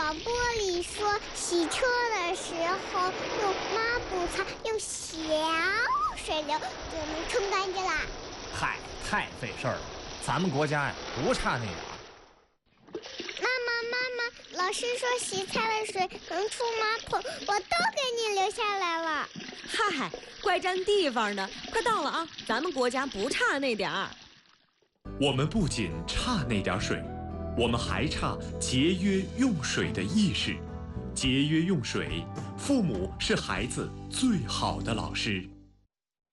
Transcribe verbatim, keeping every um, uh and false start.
广播里说，洗车的时候用抹布擦，用小水流就能冲干净啦。 嗨，太费事儿了，咱们国家呀不差那点儿。 妈妈妈妈，老师说洗菜的水能出马桶，我都给你留下来了。 嗨，怪占地方的，快到了啊！咱们国家不差那点儿。 我们不仅差那点水，我们还差节约用水的意识。节约用水，父母是孩子最好的老师。